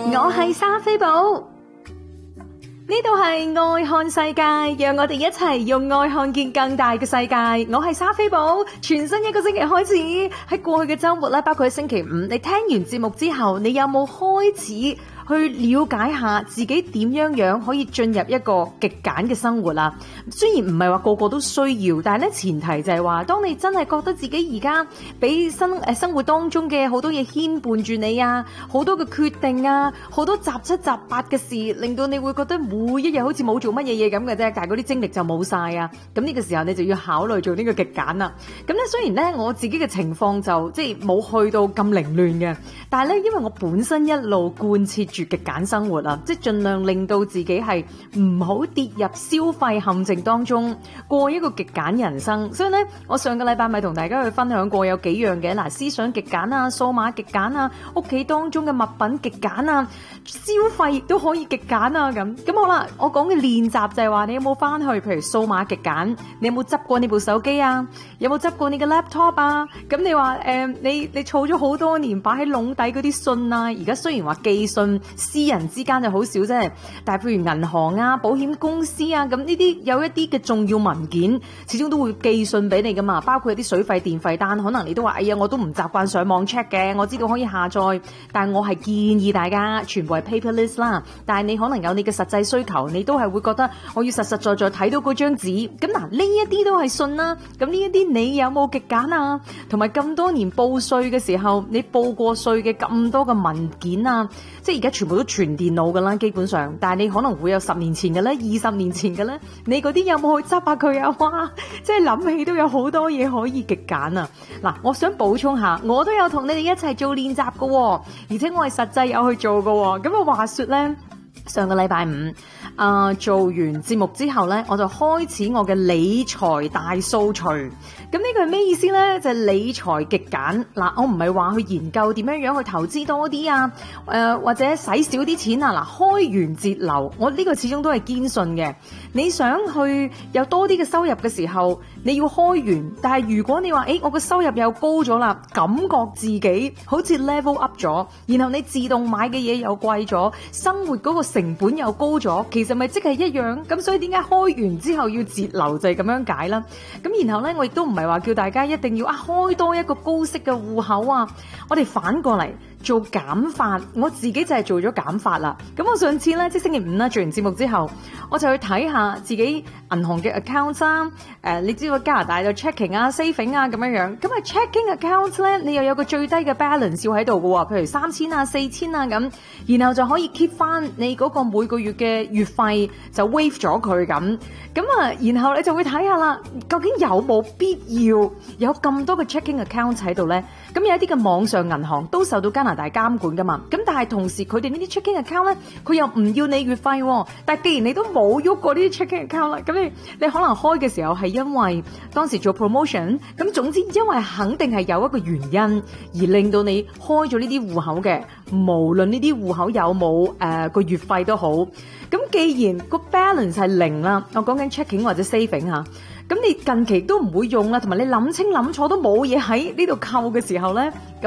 我係莎菲寶，呢度係愛看世界，讓我哋一齊用愛看見更大嘅世界。我係莎菲寶，全新一個星期開始，喺過去嘅週末咧，包括喺星期五，你聽完節目之後，你有冇開始去了解下自己點樣可以進入一個極簡嘅生活啦？雖然唔係話個個都需要，但係咧前提就係話，當你真係覺得自己而家俾生活當中嘅好多嘢牽絆住你啊，好多嘅決定啊，好多雜七雜八嘅事，令到你會覺得每一日好似冇做乜嘢嘢咁嘅啫，但係嗰啲精力就冇晒啊！咁呢個時候你就要考慮做呢個極簡啦。咁咧雖然咧我自己嘅情況就即係冇去到咁凌亂嘅，但係咧因為我本身一路貫徹住極簡生活啊，即係盡量令到自己係唔好跌入消費陷阱當中，過一個極簡人生。所以咧，我上個禮拜咪同大家去分享過有幾樣嘅嗱，思想極簡啊，數碼極簡啊，屋企當中嘅物品極簡啊，消費亦都可以極簡啊咁好啦。我講嘅練習就係話，你有冇翻去譬如數碼極簡，你有冇執過你部手機啊？有冇執過你嘅 laptop 啊？咁你話你儲咗好多年擺喺籠底嗰啲信啊，而家雖然話寄信私人之間就好少啫，但係譬如銀行啊、保險公司啊，咁呢啲有一啲嘅重要文件，始終都會寄信俾你噶嘛。包括啲水費、電費單，可能你都話，哎呀，我都唔習慣上網 check 嘅，我知道可以下載，但係我係建議大家全部係 paperless 啦。但係你可能有你嘅實際需求，你都係會覺得我要實實在在睇到嗰張紙。咁嗱，呢一啲都係信啦。咁呢一啲你有冇極簡啊？同埋咁多年報稅嘅時候，你報過稅嘅咁多嘅文件啊，即係而家全部都全電腦噶啦，基本上。但係你可能會有10年前嘅咧，20年前嘅咧，你嗰啲有冇去執下佢啊？哇！即係諗起都有好多嘢可以極簡啊！嗱，我想補充下，我都有同你哋一齊做練習噶喎，而且我係實際有去做噶喎。咁啊話說咧，上個禮拜五做完節目之後咧，我就開始我嘅理財大掃除。咁呢個係咩意思咧？就係理財極簡。嗱，我唔係話去研究點樣去投資多啲啊，或者使少啲錢啊。嗱，開源節流，我呢個始終都係堅信嘅。你想去有多啲嘅收入嘅時候，你要開源。但係如果你話，我個收入又高咗啦，感覺自己好似 level up 咗，然後你自動買嘅嘢又貴咗，生活嗰個成本又高咗，其實咪即係一樣。咁所以點解開完之後要節流就係咁樣解啦。咁然後咧，我亦都唔係話叫大家一定要開多一個高息嘅戶口啊。我哋反過嚟做減法，我自己就係做咗減法啦。咁我上次咧，即係星期五啦，做完節目之後，我就去睇下自己銀行嘅 account 啦。你知道加拿大就 checking 啊、saving 啊咁樣。咁啊 checking account 咧，你又有個最低嘅 balance 要喺度嘅喎，譬如3000啊、4000啊咁，然後就可以 keep 翻你嗰個每個月嘅月費就 waive 咗佢咁。咁啊，然後你就會睇下啦，究竟有冇必要有咁多嘅 checking account 喺度咧？咁有一啲嘅網上銀行都受到加拿大監管噶嘛，咁但係同時佢哋呢啲 checking account 咧，佢又唔要你月費喎。但係既然你都冇喐過呢啲 checking account 啦，咁你可能開嘅時候係因為當時做 promotion， 咁總之因為肯定係有一個原因而令到你開咗呢啲戶口嘅，無論呢啲戶口有冇個月費都好。咁既然個 balance 係0啦，我講緊 checking 或者 saving 嚇，咁你近期都唔會用啦，同埋你諗清諗楚都冇嘢喺呢度扣嘅時候咧。